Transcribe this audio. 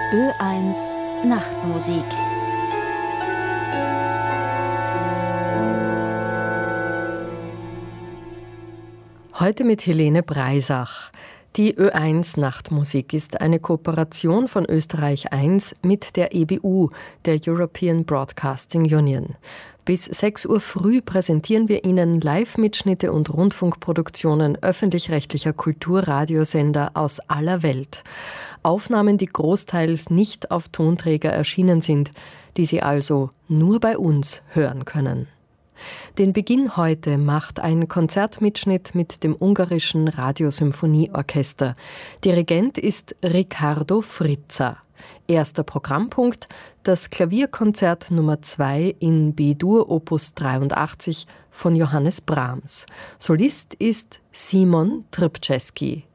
Ö1 Nachtmusik. Heute mit Helene Breisach. Die Ö1 Nachtmusik ist eine Kooperation von Österreich 1 mit der EBU, der European Broadcasting Union. Bis 6 Uhr früh präsentieren wir Ihnen Live-Mitschnitte und Rundfunkproduktionen öffentlich-rechtlicher Kulturradiosender aus aller Welt. Aufnahmen, die großteils nicht auf Tonträger erschienen sind, die Sie also nur bei uns hören können. Den Beginn heute macht ein Konzertmitschnitt mit dem ungarischen Radiosymphonieorchester. Dirigent ist Ricardo Frizza. Erster Programmpunkt, das Klavierkonzert Nummer 2 in B-Dur Opus 83 von Johannes Brahms. Solist ist Simon Trpceski.